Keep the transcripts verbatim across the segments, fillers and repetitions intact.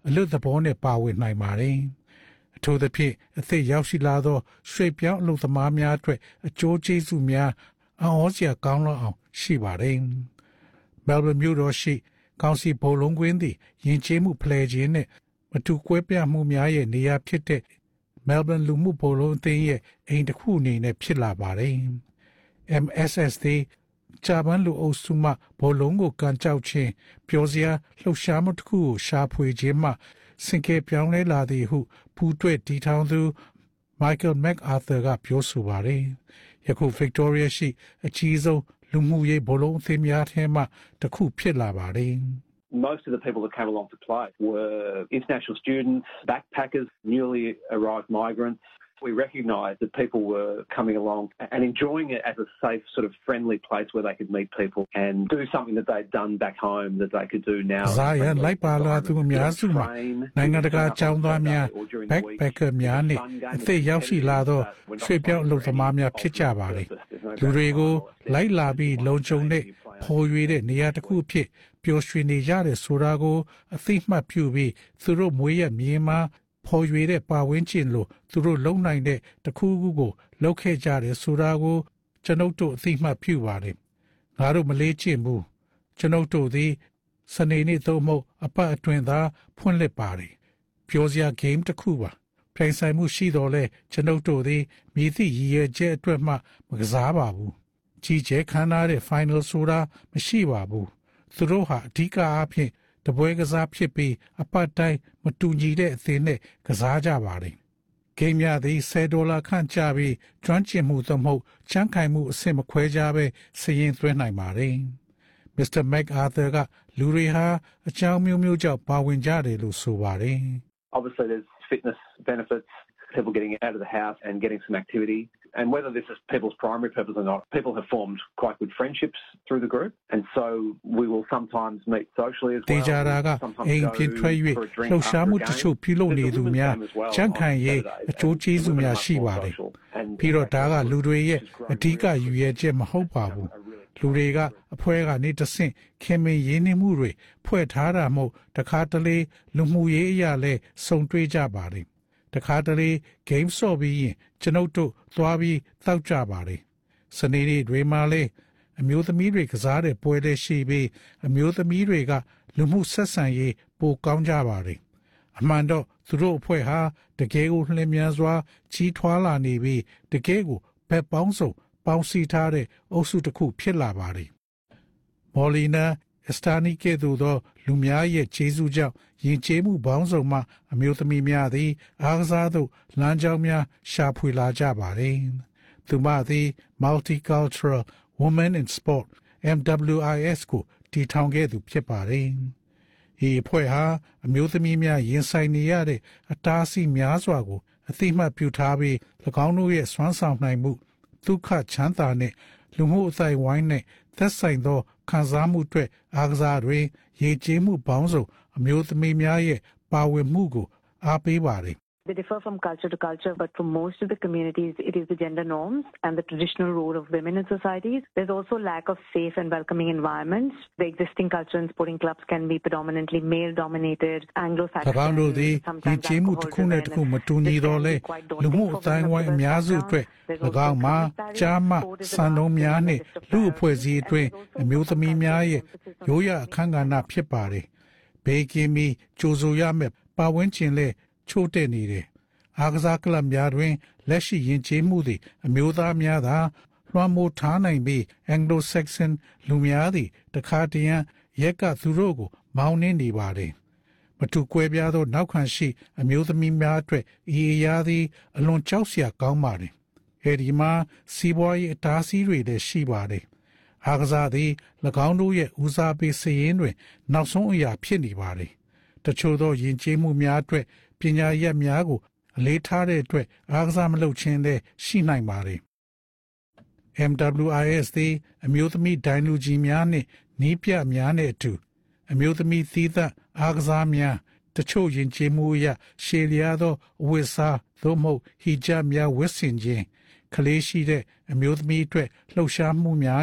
အလွတ်သဘောနဲ့ပါဝင်နိုင်ပါတယ်။အထူးသဖြင့်အသစ်ရောက်ရှိလာသောရွှေ့ပြောင်းအလုပ်သမားများအတွက်အကျိုးကျေးဇူးများအံ့ဩစရာကောင်းလောက်အောင်ရှိပါတယ်။ မဲလ်ဘန်မြို့တော်ရှိကောင်စီဘုံလုံးကွင်းသည်ယဉ်ကျေးမှုဖလှယ်ခြင်းနဲ့မတူကွဲပြားမှုများရဲ့နေရာဖြစ်တဲ့မဲလ်ဘန်လူမှုဘုံလုံးအသင်းရဲ့အိမ်တစ်ခုအနေနဲ့ဖြစ်လာပါတယ်။ အမ် အက်စ် အက်စ် သည်ဂျာပန်လူအုပ်စုမှဘောလုံးကိုကန်ကြောက်ခြင်းပျော်စရာလှုပ်ရှားမှုတစ်ခုကိုရှာဖွေခြင်းမှစင်ကဲပြောင်းလဲလာသည်ဟုပူးတွဲတည်ထောင်သူ Michael MacArthur ကပြောဆိုပါတယ်။ယခု Victoria ရှိအကြီးဆုံးလူမှုရေးဘောလုံးအသင်းများထဲမှတစ်ခုဖြစ်လာပါတယ်။ Most of the people that came along to play were international students, backpackers, newly arrived migrants. We recognised that people were coming along and enjoying it as a safe, sort of friendly place where they could meet people and do something that they'd done back home that they could do now. ဇာယန်လိုက်ပါလာသူအများစုမှာနိုင်ငံတကာကျောင်းသားများ backpacker များနဲ့အသစ်ရောက်ရှိလာသောရွှေ့ပြောင်းအလုပ်သမားများဖြစ်ကြပါတယ်။လူတွေကိုလိုက်လာပြီးလုံခြုံတဲ့ဖော်ရွေတဲ့နေရာတစ်ခုအဖြစ်ပျော်ရွှင်နေကြတဲ့ဆိုတာကိုအသိမှတ်ပြုပြီးသူတို့မွေးရမြေမှာဖော်ရွေတဲ့ပါဝင်ခြင်းလို့သူတို့လုံနိုင်တဲ့တခုခုကိုလောက်ခဲ့ကြတယ်ဆိုတာကိုကျွန်ုပ်တို့အသိမှတ်ပြုပါတယ်။ငါတို့မလေးကျင့်ဘူး။ကျွန်ုပ်တို့သည်စနေနေ့သို့မဟုတ်အပတ်အတွင်းသာဖွင့်လှစ်ပါတယ်။ပျော်စရာ game တစ်ခုပါ။ပြိုင်ဆိုင်မှုရှိတော်လဲကျွန်ုပ်တို့သည်မြည်သည့်ရည်ရွယ်ချက်အတွက်မှမကစားပါဘူး။ကြီးကျယ်ခမ်းနားတဲ့ final ဆိုတာမရှိပါဘူး။သူတို့ဟာအဓိကအားဖြင့်တပွဲကစားဖြစ်ပြီးအပတ်တိုင်းမတူညီတဲ့အသင်းနဲ့ကစားကြပါတယ်။ဂိမ်းများသည်ဆယ်ဒေါ်လာခန့်ကျပြီးကျွမ်းကျင်မှုသို့မဟုတ်ချမ်းခိုင်မှုအဆင့်မခွဲခြားပဲစည်ရင်သွင်းနိုင်ပါတယ်။ မစ္စတာ MacArthur ကလူတွေဟာအကြောင်းမျိုးမျိုးကြောင့်ပါဝင်ကြတယ်လို့ဆိုပါတယ်။ Obviously there's fitness benefits, people getting out of the house and getting some activity. And whether this is people's primary purpose or not, people have formed quite good friendships through the group. And so we will sometimes meet socially as well. တေချာတာကအိမ်ပြင်ထွက်၍လှုပ်ရှားမှုတချို့ပြုလုပ်နေသူများချမ်းခံရေးအကျိုးကျေးဇူးများရှိပါတယ်။ပြီးတော့ဒါကလူတွေရဲ့အဓိကရည်ရွယ်ချက်မဟုတ်ပါဘူး။လူတွေကအဖွဲကနေတဆင့်ခင်မင်ရင်းနှီးမှုတွေဖွဲ့ထားတာမဟုတ်တခါတလေလူမှုရေးအရာလဲစုံတွေ့ကြပါတယ်။တခါတလေ game ဆော့ပြီးရင်ကျွန်ုပ်တို့သွားပြီးတောက်ကြပါတယ်။စနေနေ့တွေမှာလဲအမျိုးသမီးတွေကစားတဲ့ပွဲလေးရှိပြီးအမျိုးသမီးတွေကလူမှုဆက်ဆံရေးပိုကောင်းကြပါတယ်။အမှန်တော့သူတို့အဖွဲ့ဟာတကယ်ကိုလျင်မြန်စွာကြီးထွားလာနေပြီးတကယ်ကိုဘက်ပေါင်းစုံပေါင်းစည်းထားတဲ့အုပ်စုတစ်ခုဖြစ်လာပါတယ်။မော်လီနာအစတာနီကဲ့သို့သောလူများရဲ့ကျေးဇူးကြောင့်ယဉ်ကျေးမှုပေါင်းစုံမှအမျိုးသမီးများသည်အားကစားသို့လမ်းကြောင်းများရှာဖွေလာကြပါတယ်။သူမသည် Multicultural Women in Sport အမ် ဒဘလျူ အိုင် အက်စ် ကိုတည်ထောင်ခဲ့သူဖြစ်ပါတယ်။ဒီအဖွဲ့ဟာအမျိုးသမီးများရင်ဆိုင်နေရတဲ့အတားအဆီးများစွာကိုအသိမှတ်ပြုထားပြီး၎င်းတို့ရဲ့စွမ်းဆောင်နိုင်မှုဒုက္ခချမ်းသာနဲ့လူမှုအသိုက်အဝိုင်းနဲ့သက်ဆိုင်သောခံစားမှုတွေအားကစားတွေရည်ကြည်မှုပေါင်းစုံအမျိုးသမီးများရဲ့ပါဝင်မှုကိုအားပေးပါတယ် They differ from culture to culture, but for most of the communities, it is the gender norms and the traditional role of women in societies. There's also lack of safe and welcoming environments. The existing culture and sporting clubs can be predominantly male-dominated, Anglo-Saxon. ၎င်းတို့သည်ဒီချေမှုတစ်ခုနဲ့တစ်ခုမတူညီတော့လဲလူမှုအတိုင်းအဝိုင်းအများစုအတွက်၎င်းမှာကြားမှစံနှုန်းများနဲ့လူအဖွဲ့အစည်းအတွင်းအမျိုးသမီးများရဲ့ရိုးရာအခမ်းကဏ္ဍဖြစ်ပါတယ်။ဘေးကင်းပြီးကြိုဆိုရမယ့်ပါဝင်ခြင်းလဲချိုးတဲ့နေတယ်။အားကစားကလပ်များတွင်လက်ရှိယဉ်ကျေးမှုသည်အမျိုးသားများသာလွှမ်းမိုးထားနိုင်ပြီး Anglo-Saxon လူများသည်တခါတရံရက်ကသူတို့ကိုမောင်းနှင်းနေပါတယ်။မတူကွဲပြားသောနောက်ခံရှိအမျိုးသမီးများအတွက်ဤအရာသည်အလွန်ကြောက်စရာကောင်းပါတယ်။အဲဒီမှာစီးပွားရေးအတားအဆီးတွေလည်းရှိပါတယ်။အားကစားသည်၎င်းတို့ရဲ့ဦးစားပေးစည်ရင်းတွင်နောက်ဆုံးအရာဖြစ်နေပါတယ်။တချို့သောယဉ်ကျေးမှုများအတွက်ပညာရပ်များကိုအလေးထားတဲ့အတွက်အားကစားမလုပ်ခြင်းလည်းရှိနိုင်ပါတယ်။ အမ် ဒဘလျူ အိုင် အက်စ် သည်အမျိုးသမီးဒိုင်လူကြီးများနှင့်နီးပြများနဲ့အတူအမျိုးသမီးသီးသန့်အားကစားများတချို့ယဉ်ကျေးမှုအရရှေလျားသောအဝတ်စားသို့မဟုတ်ဟီဂျပ်များဝတ်ဆင်ခြင်းကလေးရှိတဲ့အမျိုးသမီးအတွက်လှုပ်ရှားမှုများနဲ့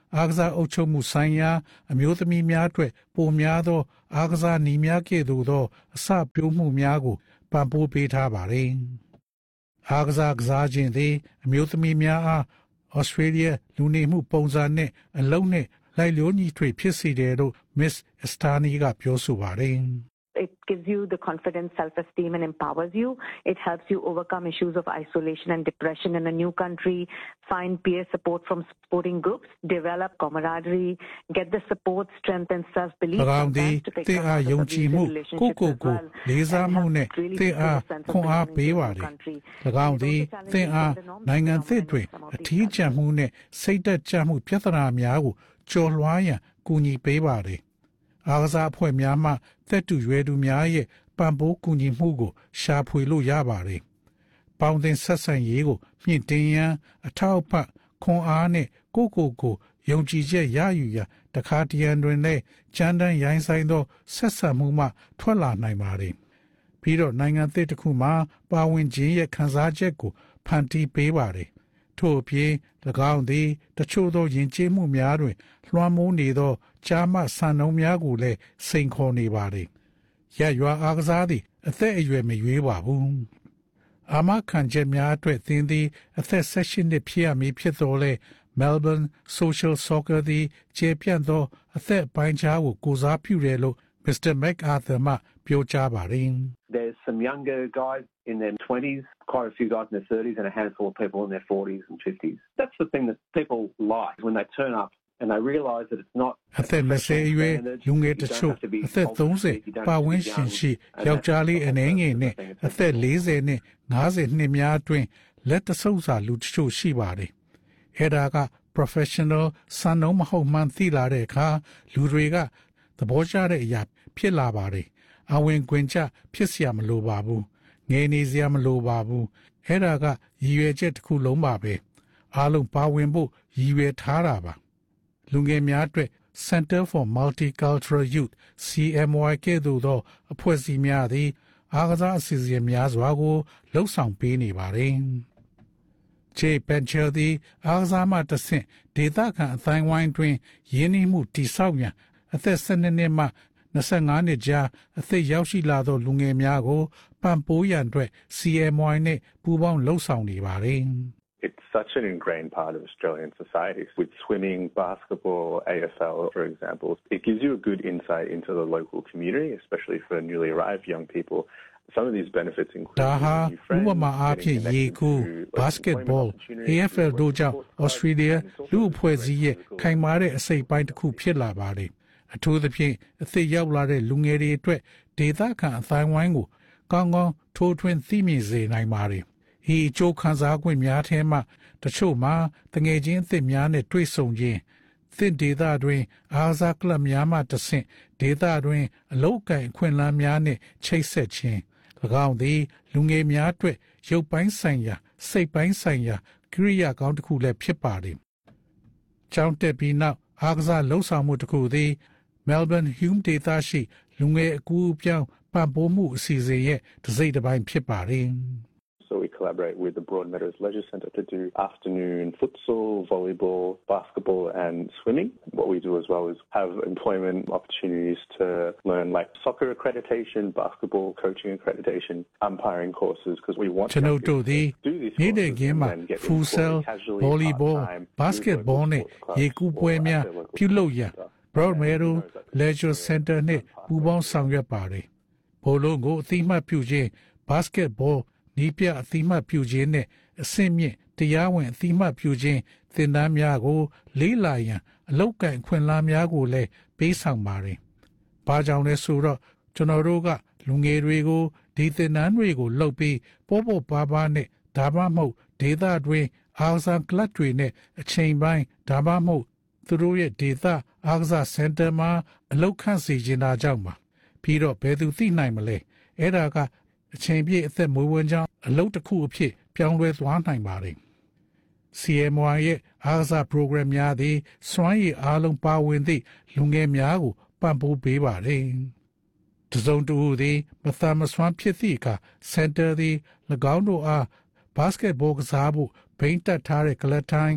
အားကစားအုပ်ချုပ်မှုဆိုင်ရာအမျိုးသမီးများအတွက်ပိုများသောအားကစားနည်းများကဲ့သို့သောအစပျိုးမှုများကိုပံ့ပိုးပေးထားပါတယ်။အားကစားကစားခြင်းသည်အမျိုးသမီးများအားဩစတြေးလျလူနေမှုပုံစံနှင့်အလုံးနှင့်လိုက်လျောညီထွေဖြစ်စေတယ်လို့ Miss Estani ကပြောဆိုပါတယ်။ It gives you the confidence, self-esteem, and empowers you. It helps you overcome issues of isolation and depression in a new country, find peer support from sporting groups, develop camaraderie, get the support, strength, and self-belief. Around the they are young chimu, koko ko, leza mu ne, they are kon a bewari. Around the they are nangan thedwe, a teacher mu ne, say that jamu piatana miagu, jolwaya, kuni bewari. အားကစားအဖွဲ့များမှသက်တူရွယ်သူများရဲ့ပံ့ပိုးကူညီမှုကိုရှာဖွေလို့ရပါတယ်။ပေါင်းသင်းဆက်ဆံရေးကိုမြင့်တင်ရန်အထောက်အပံ့ခွန်အားနဲ့ကိုယ့်ကိုယ်ကိုယုံကြည်ချက်ရယူရန်တခါတရံတွင်လည်းကြမ်းတမ်းရိုင်းဆိုင်သောဆက်ဆံမှုမှထွက်လာနိုင်ပါတယ်။ပြီးတော့နိုင်ငံသစ်တစ်ခုမှာပါဝင်ခြင်းရဲ့ခံစားချက်ကိုဖန်တီးပေးပါတယ်။ထို့အပြင်၎င်းသည်တချို့သောယဉ်ကျေးမှုများတွင်လွှမ်းမိုးနေသောကြားမှဆန်နှုံးများကိုလည်းစိန်ခေါ်နေပါတယ်။ရရွာအားကစားသည်အသက်အရွယ်မရွေးပါဘူး။အာမခံချက်များအတွက်သင်သည်အသက်၁၈နှစ်ဖြစ်ရမည်ဖြစ်တော်လဲ Melbourne Social Soccer သည်ကျေပြန့်သောအသက်ပိုင်းခြားကိုကိုစားပြုတယ်လို့ Mister MacArthur မှပြောကြားပါတယ်။ There's some younger guys in their twenties, quite a few guys in their thirties, and a handful of people in their forties and fifties. That's the thing that people like when they turn up and they realize that it's not အသက်၂၀အရွယ်လူငယ်တချို့အသက်၃၀ပတ်ဝန်းကျင်ရှိယောက်ျားလေးအနေငယ်နဲ့အသက်၄၀နဲ့၅၀နှစ်များအတွင်းလက်တဆုပ်စာလူတချို့ရှိပါတယ်။အဲ့ဒါက professional စံနှုန်းမဟုတ်မှန်းသိလာတဲ့အခါလူတွေကသဘောကျတဲ့အရာဖြစ်လာပါတယ်။အဝင်ခွင်ချဖြစ်เสียမလိုပါဘူး။ငယ်နေစရာမလိုပါဘူး။အဲ့ဒါကရည်ရွယ်ချက်တစ်ခုလုံးပါပဲ။အားလုံးပါဝင်ဖို့ရည်ရွယ်ထားတာပါ။လူငယ်များအတွက် Center for Multicultural Youth စီ အမ် ဝိုင် ကဲ့သို့သောအဖွဲ့အစည်းများသည်အားကစားအစီအစဉ်များစွာကိုလှုပ်ဆောင်ပေးနေပါတယ်။ Jay Bencher သည်အားကစားမှတဆင့်ဒေသခံအသိုင်းဝိုင်းတွင်ရင်းနှီးမှုတည်ဆောက်ရန်အသက်၁၂နှစ်မှ၂၅နှစ်ကြားအသက်ရောက်ရှိလာသောလူငယ်များကိုပံ့ပိုးရန်အတွက် စီ အမ် ဝိုင် နှင့်ပူးပေါင်းလှုပ်ဆောင်နေပါတယ်။ It's such an ingrained part of Australian society. With swimming, basketball, A F L, for example, it gives you a good insight into the local community, especially for newly arrived young people. Some of these benefits include new friends, getting connected to basketball, A F L တို့ကြောင့် Australia လူအဖွဲ့အစည်းရဲ့ခိုင်မာတဲ့အစိတ်ပိုင်းတစ်ခုဖြစ်လာပါတယ်။အထူးသဖြင့်အသစ်ရောက်လာတဲ့လူငယ်တွေအတွက်ဒေသခံအသိုင်းဝိုင်းကိုကောင်းကောင်းထိုးထွင်းသိမြင်စေနိုင်ပါတယ်။ဒီအကျိုးခံစား권များထဲမှတချို့မှာတငယ်ချင်းအသစ်များနဲ့တွေ့ဆုံခြင်းသင်ဒေသတွင်အားကစားကလပ်များမှတဆင့်ဒေသတွင်အလုပ်အကိုင်အခွင့်အလမ်းများနှင့်ချိတ်ဆက်ခြင်း၎င်းသည်လူငယ်များအတွက်ရုပ်ပိုင်းဆိုင်ရာစိတ်ပိုင်းဆိုင်ရာကိရိယာကောင်းတစ်ခုလည်းဖြစ်ပါတယ်။ကျောင်းတက်ပြီးနောက်အားကစားလှုပ်ဆောင်မှုတစ်ခုသည် Melbourne Hume ဒေသရှိလူငယ်အကူအပြောင်းပံ့ပိုးမှုအစီအစဉ်ရဲ့တစ်စိတ်တစ်ပိုင်းဖြစ်ပါတယ်။ So we collaborate with the Broadmeadows Leisure Centre to do afternoon futsal, volleyball, basketball and swimming. What we do as well is have employment opportunities to learn like soccer accreditation, basketball coaching accreditation, umpiring courses because we want to do these courses and then get employed casually, part-time, basketball နဲ့ရေကူးပွဲများပြုလုပ်ရန် Broadmeadows Leisure Centre နဲ့ပူးပေါင်းဆောင်ရွက်ပါတယ်။ဘောလုံးကိုအသိမှတ်ပြုခြင်း basketballဤပြအသိမှတ်ပြုခြင်းနဲ့အဆင့်မြင့်တရားဝင်အသိမှတ်ပြုခြင်းသင်တန်းများကိုလေးလာရန်အလောက်ကန်ခွင့်လန်းများကိုလည်းပေးဆောင်ပါတယ်။ဘာကြောင့်လဲဆိုတော့ကျွန်တော်တို့ကလူငယ်တွေကိုဒီသင်တန်းတွေကိုလုပ်ပြီးပေါ်ပေါ်ပါပါနဲ့ဒါမှမဟုတ်ဒေသတွင်အားကစားကလပ်တွေနဲ့အချိန်ပိုင်းဒါမှမဟုတ်သူတို့ရဲ့ဒေသအားကစားစင်တာမှာအလောက်ခန့်စီခြင်းတာကြောင့်ပါပြီးတော့ဘယ်သူသိနိုင်မလဲအဲ့ဒါကအချိန်ပြည့်အသက်မွေးဝမ်းကြောင်းအလုပ်တစ်ခုအဖြစ်ပြောင်းလဲသွားနိုင်ပါတယ်။ စီ အမ် ဝိုင် ရဲ့အားကစား program များသည်စွမ်းရည်အားလုံးပါဝင်သည့်လူငယ်များကိုပံ့ပိုးပေးပါတယ်။တစုံတဦးသည်မသာမစွမ်းဖြစ်သည့်အခါ Center သည်၎င်းတို့အား basketball ကစားဖို့ဘိန်းတက်ထားတဲ့ကလပ်တိုင်း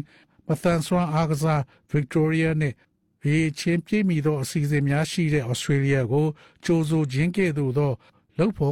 မသန်စွမ်းအားကစား Victoria နဲ့ရေချင်းပြည့်မီသောအစီအစဉ်များရှိတဲ့ Australia ကိုကြိုးဆိုခြင်းကဲ့သို့သောလုပ်ဖို့